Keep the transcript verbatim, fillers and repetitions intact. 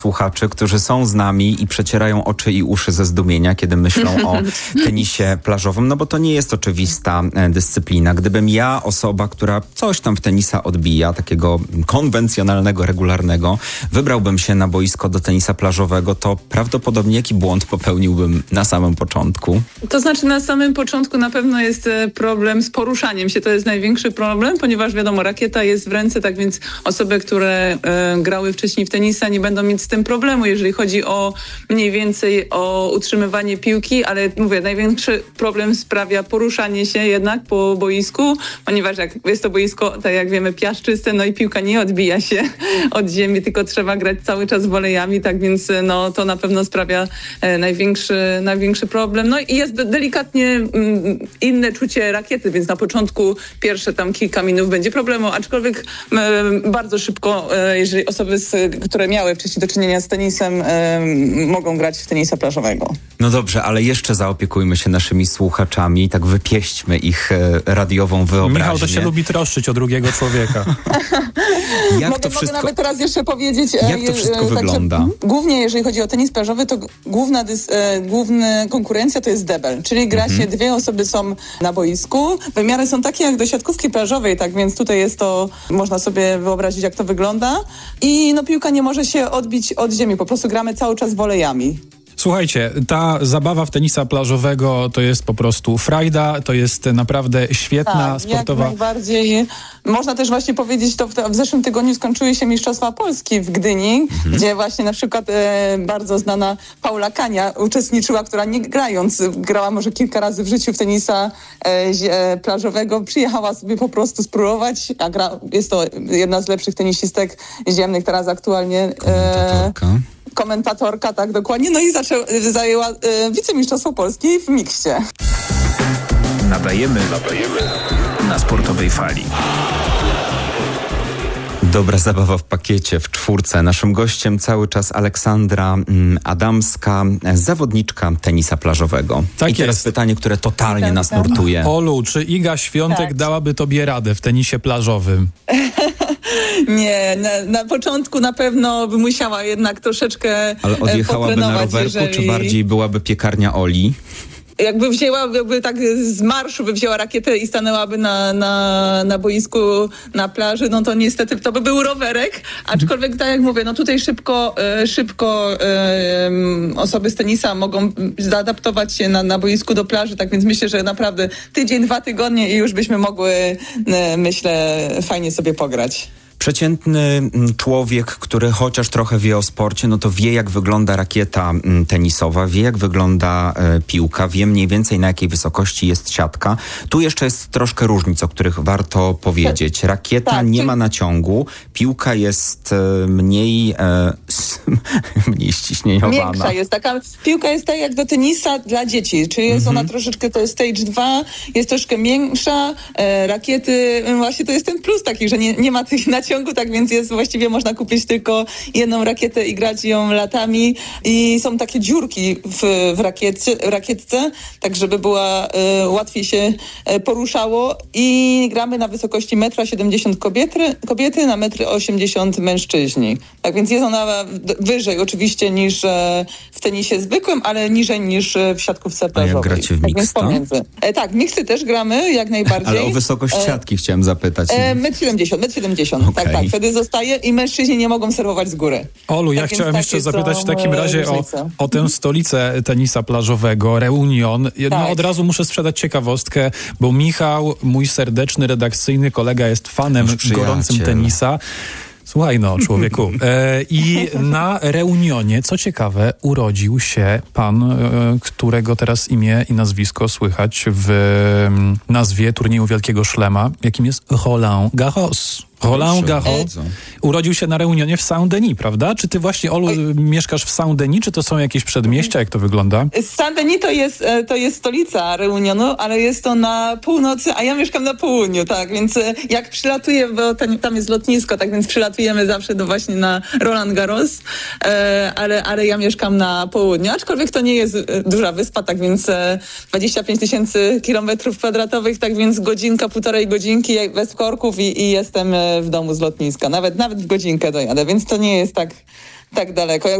słuchaczy, którzy są z nami i przecierają oczy i uszy ze zdumienia, kiedy myślą o tenisie plażowym, no bo to nie jest oczywista dyscyplina. Gdybym ja, osoba, która coś tam w tenisa odbija, takiego konwencjonalnego, regularnego, wybrałbym się na boisko do tenisa plażowego, to prawdopodobnie jaki błąd popełniłbym na samym początku? To znaczy na samym początku na pewno jest problem z poruszaniem się. To jest największy problem, ponieważ wiadomo, rakieta jest w ręce, tak więc osoby, które e, grały wcześniej w tenisa, nie będą mieć z tym problemu, jeżeli chodzi o mniej więcej o utrzymywanie piłki, ale mówię, największy problem sprawia poruszanie się jednak po boisku, ponieważ jak jest to boisko, tak jak wiemy, piaszczyste, no i piłka nie odbija się od ziemi, tylko trzeba grać cały czas wolejami, tak więc no to na pewno sprawia e, największy, największy problem. No i jest delikatnie mm, inne czucie rakiety, więc na początku pierwsze tam kilka minut będzie problemu, aczkolwiek e, bardzo szybko, e, jeżeli osoby, z, które miały wcześniej do czynienia z tenisem, e, mogą grać w tenisa plażowego. No dobrze, ale jeszcze zaopiekujmy się naszymi słuchaczami, tak wypieśćmy ich e, radiową wyobraźnię. Michał to się lubi troszczyć o drugiego człowieka. Jak mogę, to wszystko, mogę nawet teraz jeszcze powiedzieć. Jak to wszystko e, wygląda? Także, głównie jeżeli chodzi o tenis plażowy, to główna, dys, e, główna konkurencja to jest debel, czyli gra mhm. się, dwie osoby są na boisku. Wymiary są takie jak do siatkówki plażowej, tak więc tutaj jest to, można sobie wyobrazić, jak to wygląda. I no piłka nie może się odbić od ziemi, po prostu gramy cały czas wolejami. Słuchajcie, ta zabawa w tenisa plażowego to jest po prostu frajda, to jest naprawdę świetna, tak, sportowa... jak najbardziej. Można też właśnie powiedzieć, to w, w zeszłym tygodniu skończyły się Mistrzostwa Polski w Gdyni, mhm. gdzie właśnie na przykład e, bardzo znana Paula Kania uczestniczyła, która nie grając, grała może kilka razy w życiu w tenisa e, plażowego, przyjechała sobie po prostu spróbować, a gra, jest to jedna z lepszych tenisistek ziemnych teraz aktualnie. E, komentatorka, tak, dokładnie. No i zaczę, zajęła e, wicemistrzostwo Polski w mikście. Nadajemy, nadajemy na sportowej fali. Dobra zabawa w pakiecie, w czwórce. Naszym gościem cały czas Aleksandra Adamska, zawodniczka tenisa plażowego. Tak I teraz jest. pytanie, które totalnie tak, nas tak. nurtuje. Olu, czy Iga Świątek tak. dałaby tobie radę w tenisie plażowym? Nie, na, na początku na pewno by musiała jednak troszeczkę Ale odjechałaby na rowerku, jeżeli... czy bardziej byłaby piekarnia Oli? Jakby wzięła, jakby tak z marszu by wzięła rakietę i stanęłaby na, na, na boisku, na plaży, no to niestety to by był rowerek, aczkolwiek tak jak mówię, no tutaj szybko, szybko um, osoby z tenisa mogą zaadaptować się na, na boisku do plaży, tak więc myślę, że naprawdę tydzień, dwa tygodnie i już byśmy mogły, myślę, fajnie sobie pograć. Przeciętny człowiek, który chociaż trochę wie o sporcie, no to wie, jak wygląda rakieta tenisowa, wie, jak wygląda e, piłka, wie mniej więcej, na jakiej wysokości jest siatka. Tu jeszcze jest troszkę różnic, o których warto powiedzieć. Rakieta tak, nie czy... ma naciągu, piłka jest e, mniej, e, mniej ściśnieniowana. Większa jest taka, piłka jest tak jak do tenisa dla dzieci, czyli jest mhm. ona troszeczkę, to jest stage dwa, jest troszkę większa, e, rakiety, właśnie to jest ten plus taki, że nie, nie ma tych naciągów, tak więc jest właściwie można kupić tylko jedną rakietę i grać ją latami i są takie dziurki w, w, rakietce, w rakietce, tak żeby była e, łatwiej się e, poruszało i gramy na wysokości jeden siedemdziesiąt metrów kobiety, kobiety na jeden osiemdziesiąt metrów mężczyźni. Tak więc jest ona wyżej oczywiście niż e, w tenisie zwykłym, ale niżej niż w siatkówce plażowej. A jak gracie w tak mixta? E, tak, miksy też gramy jak najbardziej. Ale o wysokość siatki e, chciałem zapytać. E, jeden siedemdziesiąt metrów, jeden siedemdziesiąt okay. Tak, tak, wtedy zostaje i mężczyźni nie mogą serwować z góry. Olu, ja tak chciałem jeszcze zapytać w takim razie o, różnice. o tę stolicę tenisa plażowego, Reunion. No tak. od razu muszę sprzedać ciekawostkę, bo Michał, mój serdeczny, redakcyjny kolega, jest fanem gorącym tenisa. Słuchaj no, człowieku. E, I na Reunionie, co ciekawe, urodził się pan, e, którego teraz imię i nazwisko słychać w e, nazwie turnieju Wielkiego Szlema, jakim jest Roland Garros. Roland Garros urodził się na Reunionie w Saint-Denis, prawda? Czy ty właśnie, Olu, Oj. mieszkasz w Saint-Denis, czy to są jakieś przedmieścia? Jak to wygląda? Saint-Denis to jest, to jest stolica Reunionu, ale jest to na północy, a ja mieszkam na południu, tak, więc jak przylatuję, bo tam jest lotnisko, tak więc przylatujemy zawsze do właśnie na Roland Garros, ale, ale ja mieszkam na południu, aczkolwiek to nie jest duża wyspa, tak więc dwadzieścia pięć tysięcy kilometrów kwadratowych, tak więc godzinka, półtorej godzinki bez korków i, i jestem w domu z lotniska. Nawet, nawet w godzinkę dojadę, więc to nie jest tak, tak daleko.